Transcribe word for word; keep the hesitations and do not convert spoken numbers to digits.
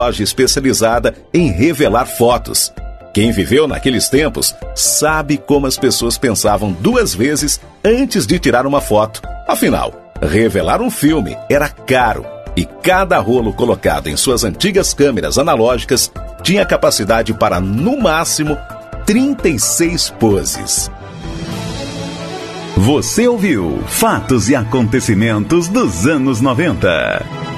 loja especializada em revelar fotos. Quem viveu naqueles tempos sabe como as pessoas pensavam duas vezes antes de tirar uma foto. Afinal, revelar um filme era caro e cada rolo colocado em suas antigas câmeras analógicas tinha capacidade para, no máximo, trinta e seis poses. Você ouviu Fatos e Acontecimentos dos anos noventa.